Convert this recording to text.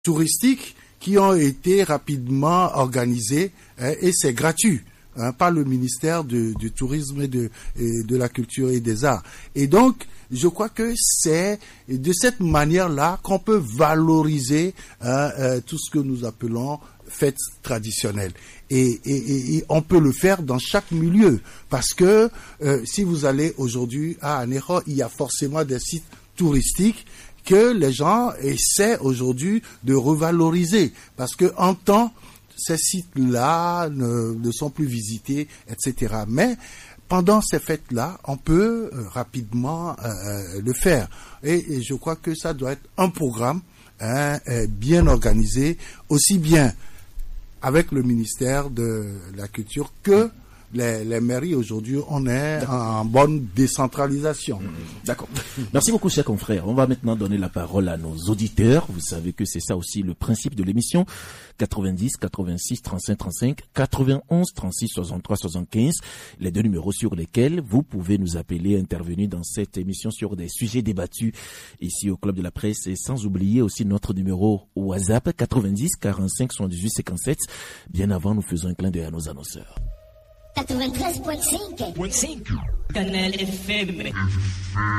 touristiques qui ont été rapidement organisées et c'est gratuit par le ministère du Tourisme et de la Culture et des Arts. Et donc, je crois que c'est de cette manière-là qu'on peut valoriser tout ce que nous appelons fêtes traditionnelles. Et on peut le faire dans chaque milieu. Parce que si vous allez aujourd'hui à Anéro, il y a forcément des sites touristiques que les gens essaient aujourd'hui de revaloriser. Parce que en temps, ces sites-là ne sont plus visités, etc. Mais pendant ces fêtes-là, on peut rapidement le faire. Et je crois que ça doit être un programme bien organisé, aussi bien avec le ministère de la Culture que les mairies. Aujourd'hui, on est en bonne décentralisation. D'accord. Merci beaucoup, chers confrères. On va maintenant donner la parole à nos auditeurs. Vous savez que c'est ça aussi le principe de l'émission. 90 86 35 35 91 36 63 75. Les deux numéros sur lesquels vous pouvez nous appeler, intervenir dans cette émission sur des sujets débattus ici au Club de la Presse, et sans oublier aussi notre numéro WhatsApp 90 45 78 57. Bien avant, nous faisons un clin d'œil à nos annonceurs. 93.5 Canal FM.